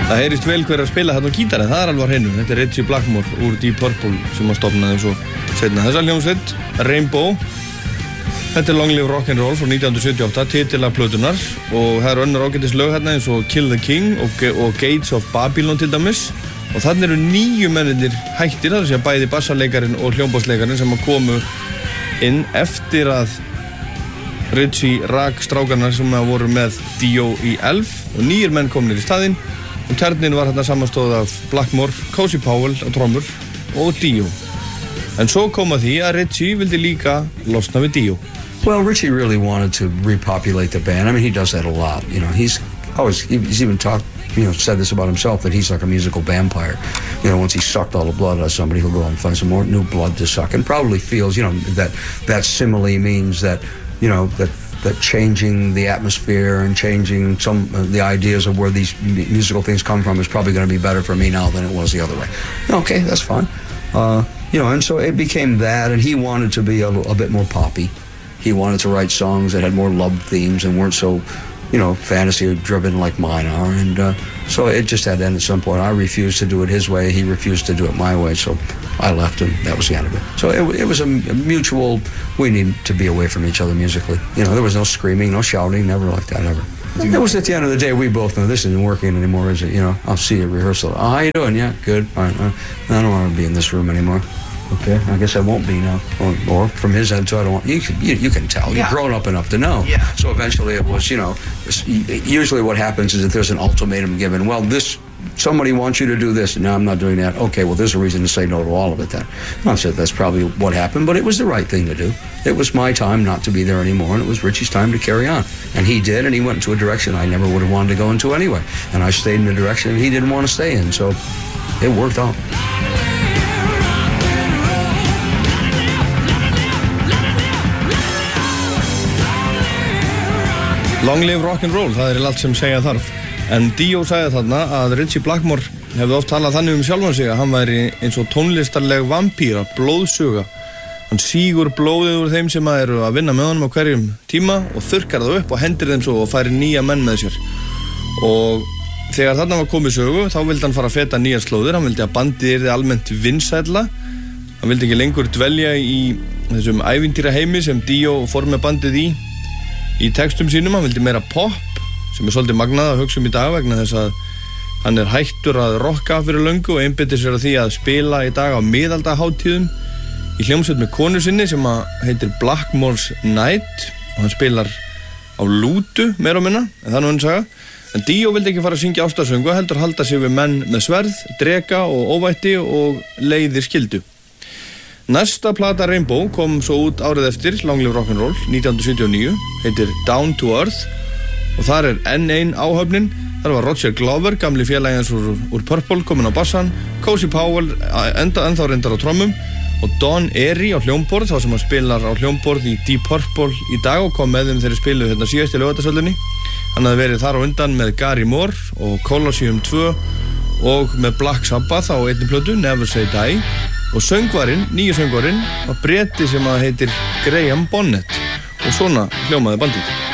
Það heyrist vel hver að spila þarna á gítarinn, það alveg á hreinu. Þetta Ritchie Blackmore úr Deep Purple sem að stofnaði svo seinna. Þessa hljómsveit, Rainbow. Þetta Long Live Rock'n'Roll frá 1978, titil af plötunar og það önnur ágætis lög hérna eins og Kill the King og Gates of Babylon til dæmis. Og þannig 9 mennirnir hættir, það sé að bæði bassarleikarinn og hljómborðsleikarinn sem að komu inn eftir að Ritchie rak strákarnar sem að voru með Dio í 11 og 9 menn komnir í staðinn og kjarnin var hérna samanstóð af Blackmore, Cozy Powell á trommur og Dio. En svo kom að því að Ritchie vildi líka losna við Dio. Well, Ritchie really wanted to repopulate the band. I mean, he does that a lot. You know, he's even said this about himself, that he's like a musical vampire. You know, once he's sucked all the blood out of somebody, he'll go out and find some more new blood to suck, and probably feels, you know, that simile means that, you know, that changing the atmosphere and changing the ideas of where these musical things come from is probably going to be better for me now than it was the other way. Okay, that's fine. You know, and so it became that, and he wanted to be a bit more poppy. He wanted to write songs that had more love themes and weren't so, you know, fantasy-driven like mine are, and so it just had to end at some point. I refused to do it his way, he refused to do it my way, so I left him. That was the end of it. So it was a mutual, we need to be away from each other musically. You know, there was no screaming, no shouting, never like that, ever. It was at the end of the day, we both know this isn't working anymore, is it? You know, I'll see you at rehearsal. Oh, how you doing? Yeah, good. All right, I don't want to be in this room anymore. Okay, I guess I won't be now. Or from his end, so I don't want... You can tell. Yeah. You've grown up enough to know. Yeah. So eventually it was, you know... Usually what happens is that there's an ultimatum given. Well, somebody wants you to do this. No, I'm not doing that. Okay, well, there's a reason to say no to all of it then. I said that's probably what happened, but it was the right thing to do. It was my time not to be there anymore, and it was Ritchie's time to carry on. And he did, and he went into a direction I never would have wanted to go into anyway. And I stayed in a direction he didn't want to stay in, so it worked out. Long Live Rock'n'Roll, það allt sem segja þarf. En Dio sagði þarna að Ritchie Blackmore hefði oft talað þannig sjálfan sig að hann væri eins og tónlistarleg vampíra, blóðsuga. Hann sígur blóðið úr þeim sem eru að vinna með honum á hverjum tíma og þurrkar það upp og hendir þeim svo og færir nýja menn með sér. Og þegar þarna var komið sögu, þá vildi hann fara að feta nýjar slóðir, hann vildi að bandið yrði almennt vinsælla. Hann vildi ekki lengur dvelja í þessum ævintýra heimi sem Dio fór með bandið í textum sínum. Hann vildi meira pop sem svolítið magnað að hugsa í dag vegna þess að hann hættur að rocka fyrir löngu og einbeitir sér að því að spila í dag á miðaldaháttíðum í hljómsveit með konu sinni sem heitir Blackmore's Night og hann spilar á lútu meira og minna, en það hann saga. En Dio vildi ekki fara að syngja ástarsöngu, heldur halda sig við menn með sverð, dreka og óvætti og leiðir skildu. Næsta plata Rainbow kom svo út árið eftir, Long Live Rock'n'Roll, 1979, heitir Down to Earth og þar enn ein áhöfnin. Þar var Roger Glover, gamli félagi hans úr Purple, kominn á bassan, Cozy Powell, ennþá reyndar á trommum og Don Airey á hljómborð, þá sem hann spilar á hljómborð í Deep Purple í dag og kom með þeim þegar spiluðu hérna síðast í Laugardalshöllinni. Hann hafði verið þar á undan með Gary Moore og Colosseum 2 og með Black Sabbath á einni plötu, Never Say Die. Og nýju söngvarinn var Breti sem heitir Graham Bonnet og svona hljómaði bandið.